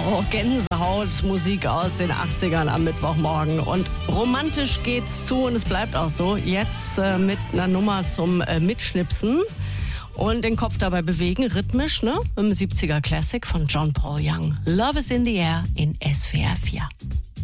Oh, Gänsehautmusik aus den 80ern am Mittwochmorgen. Und romantisch geht's zu und es bleibt auch so. Jetzt mit einer Nummer zum Mitschnipsen und den Kopf dabei bewegen, rhythmisch, ne? Im 70er Classic von John Paul Young. Love is in the air in SWR 4.